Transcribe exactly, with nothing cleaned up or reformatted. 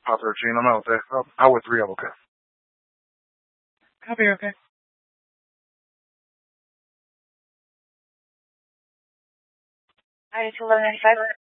Pop thirteen. I'm out there. I'll, I'll with three. I'm okay. I'll be okay. All right, it's eleven ninety-five.